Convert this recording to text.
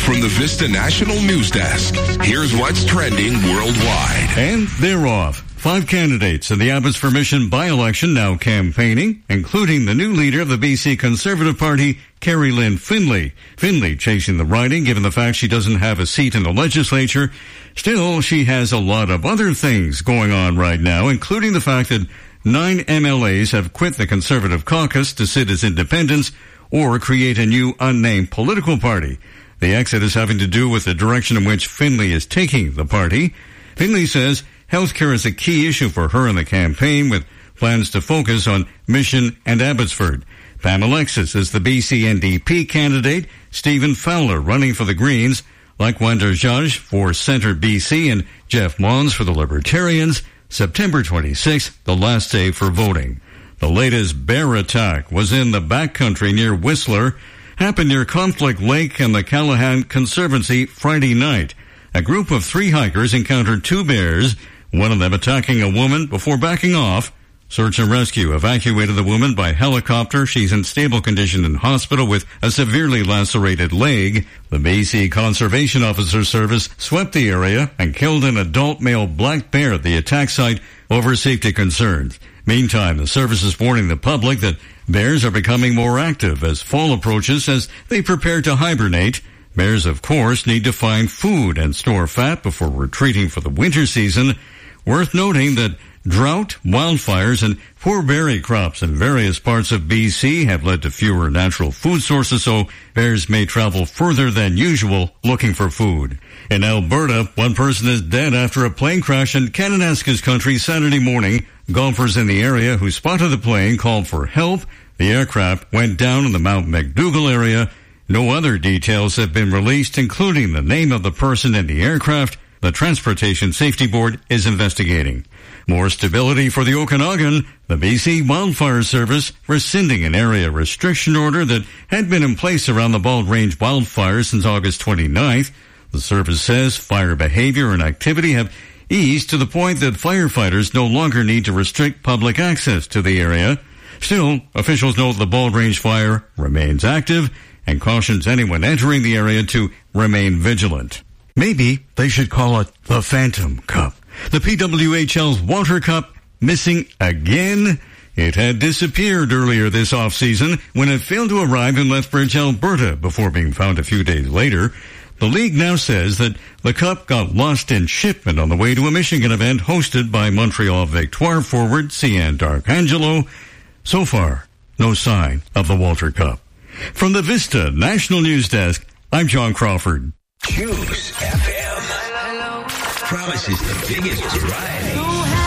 From the Vista National News Desk, here's what's trending worldwide. And they're off. 5 candidates in the Abbotsford Mission by-election now campaigning, including the new leader of the BC Conservative Party, Kerry Lynn Finlay. Finlay chasing the riding, given the fact she doesn't have a seat in the legislature. Still, she has a lot of other things going on right now, including the fact that 9 MLAs have quit the Conservative caucus to sit as independents or create a new unnamed political party. The exit is having to do with the direction in which Finlay is taking the party. Finlay says healthcare is a key issue for her in the campaign, with plans to focus on Mission and Abbotsford. Pam Alexis is the BC NDP candidate, Stephen Fowler running for the Greens, Lakwanda Judge for Centre BC, and Jeff Mons for the Libertarians. September 26th, the last day for voting. The latest bear attack was in the backcountry near Whistler, happened near Conflict Lake and the Callahan Conservancy Friday night. A group of 3 hikers encountered 2 bears, one of them attacking a woman before backing off. Search and rescue evacuated the woman by helicopter. She's in stable condition in hospital with a severely lacerated leg. The BC Conservation Officer Service swept the area and killed an adult male black bear at the attack site over safety concerns. Meantime, the service is warning the public that bears are becoming more active as fall approaches as they prepare to hibernate. Bears, of course, need to find food and store fat before retreating for the winter season. Worth noting that drought, wildfires, and poor berry crops in various parts of BC have led to fewer natural food sources, so bears may travel further than usual looking for food. In Alberta, 1 person is dead after a plane crash in Kananaskis country Saturday morning. Golfers in the area who spotted the plane called for help. The aircraft went down in the Mount McDougall area. No other details have been released, including the name of the person in the aircraft. The Transportation Safety Board is investigating. More stability for the Okanagan. The BC Wildfire Service rescinding an area restriction order that had been in place around the Bald Range wildfires since August 29th. The service says fire behavior and activity have eased to the point that firefighters no longer need to restrict public access to the area. Still, officials note the Bald Range fire remains active and cautions anyone entering the area to remain vigilant. Maybe they should call it the Phantom Cup. The PWHL's Water Cup missing again. It had disappeared earlier this off-season when it failed to arrive in Lethbridge, Alberta, before being found a few days later. The league now says that the cup got lost in shipment on the way to a Michigan event hosted by Montreal Victoire forward Cian D'Arcangelo. So far, no sign of the Walter Cup. From the Vista National News Desk, I'm John Crawford. Choose FM. Promises the biggest variety.